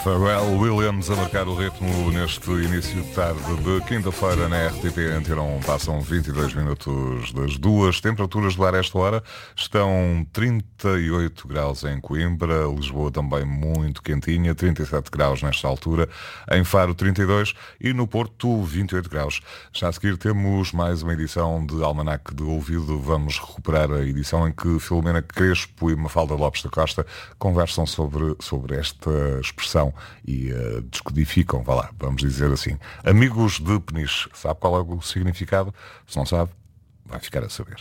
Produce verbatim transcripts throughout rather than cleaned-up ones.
Pharrell Williams a marcar o ritmo neste início de tarde de quinta-feira na R T P Antena um. Passam vinte e dois minutos das duas. Temperaturas do ar a esta hora estão trinta e oito graus em Coimbra, Lisboa também muito quentinha, trinta e sete graus nesta altura, em Faro trinta e dois e no Porto vinte e oito graus. Já a seguir temos mais uma edição de Almanac de Ouvido. Vamos recuperar a edição em que Filomena Crespo e Mafalda Lopes da Costa conversam sobre, sobre esta expressão e uh, descodificam, vá lá, vamos dizer assim. Amigos de Peniche. Sabe qual é o significado? Se não sabe, vai ficar a saber.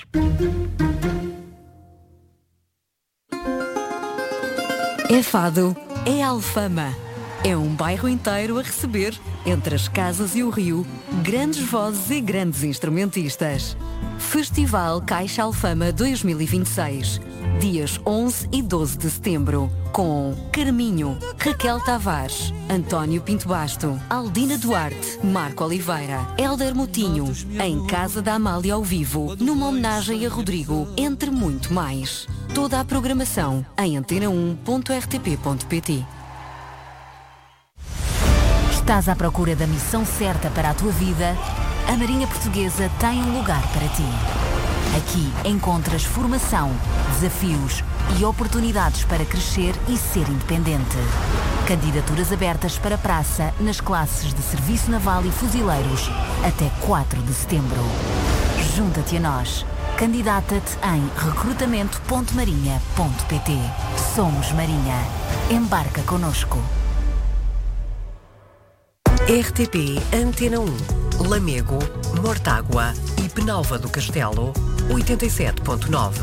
É Fado, é Alfama. É um bairro inteiro a receber, entre as casas e o rio, grandes vozes e grandes instrumentistas. Festival Caixa Alfama dois mil e vinte e seis. Dias onze e doze de setembro. Com Carminho, Raquel Tavares, António Pinto Basto, Aldina Duarte, Marco Oliveira, Hélder Moutinho, em Casa da Amália ao vivo, numa homenagem a Rodrigo, entre muito mais. Toda a programação em antena um ponto r t p ponto p t. Estás à procura da missão certa para a tua vida? A Marinha Portuguesa tem um lugar para ti. Aqui encontras formação, desafios e oportunidades para crescer e ser independente. Candidaturas abertas para praça nas classes de Serviço Naval e Fuzileiros até quatro de setembro. Junta-te a nós. Candidata-te em recrutamento ponto marinha ponto p t. Somos Marinha. Embarca connosco. R T P Antena um, Lamego, Mortágua e Penalva do Castelo, oitenta e sete ponto nove.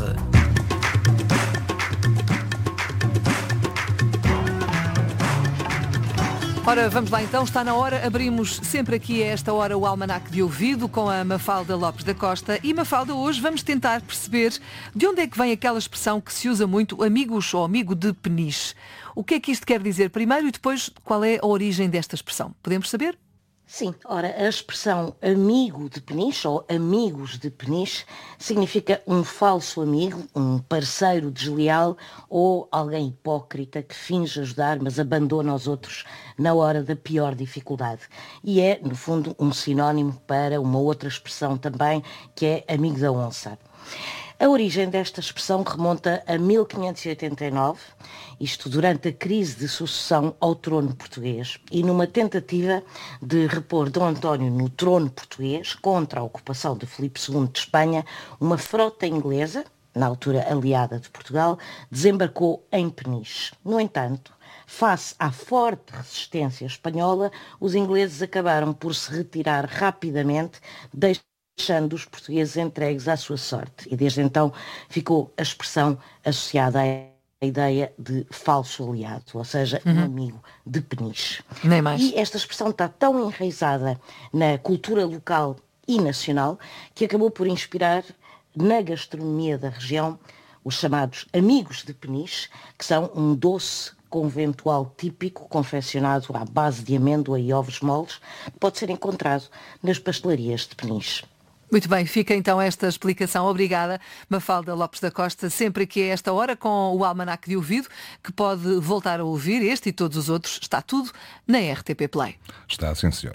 Ora, vamos lá então, está na hora, abrimos sempre aqui a esta hora o Almanac de Ouvido com a Mafalda Lopes da Costa. E Mafalda, hoje vamos tentar perceber de onde é que vem aquela expressão que se usa muito, amigos ou amigo de Peniche. O que é que isto quer dizer primeiro e depois qual é a origem desta expressão? Podemos saber? Sim, ora, a expressão amigo de Peniche ou amigos de Peniche significa um falso amigo, um parceiro desleal ou alguém hipócrita que finge ajudar, mas abandona os outros na hora da pior dificuldade. E é, no fundo, um sinónimo para uma outra expressão também, que é amigo da onça. A origem desta expressão remonta a mil quinhentos e oitenta e nove, isto durante a crise de sucessão ao trono português, e numa tentativa de repor Dom António no trono português contra a ocupação de Filipe segundo de Espanha, uma frota inglesa, na altura aliada de Portugal, desembarcou em Peniche. No entanto, face à forte resistência espanhola, os ingleses acabaram por se retirar rapidamente, deixando deixando os portugueses entregues à sua sorte. E desde então ficou a expressão associada à ideia de falso aliado, ou seja, uhum. um amigo de Peniche. Nem mais. E esta expressão está tão enraizada na cultura local e nacional que acabou por inspirar na gastronomia da região os chamados amigos de Peniche, que são um doce conventual típico, confeccionado à base de amêndoa e ovos moles, que pode ser encontrado nas pastelarias de Peniche. Muito bem, fica então esta explicação. Obrigada, Mafalda Lopes da Costa, sempre aqui a esta hora com o Almanac de Ouvido, que pode voltar a ouvir este e todos os outros. Está tudo na R T P Play. Está, sim, senhor.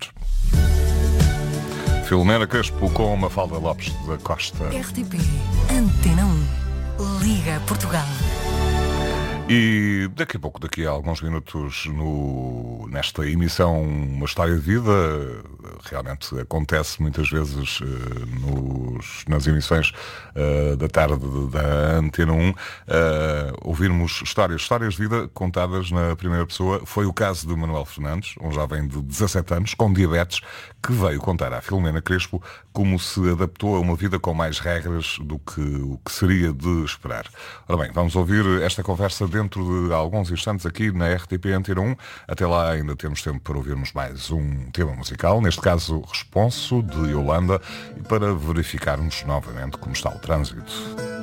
Filomena Crespo com Mafalda Lopes da Costa. R T P Antena um. Liga Portugal. E daqui a pouco, daqui a alguns minutos, no, nesta emissão Uma História de Vida, realmente acontece muitas vezes uh, nos, nas emissões uh, da tarde da Antena um, uh, ouvirmos histórias, histórias de vida contadas na primeira pessoa. Foi o caso de Manuel Fernandes, um jovem de dezassete anos, com diabetes, que veio contar à Filomena Crespo como se adaptou a uma vida com mais regras do que o que seria de esperar. Ora bem, vamos ouvir esta conversa dentro de alguns instantes aqui na R T P Antena um. Até lá ainda temos tempo para ouvirmos mais um tema musical, neste caso Responso, de Yolanda, e para verificarmos novamente como está o trânsito.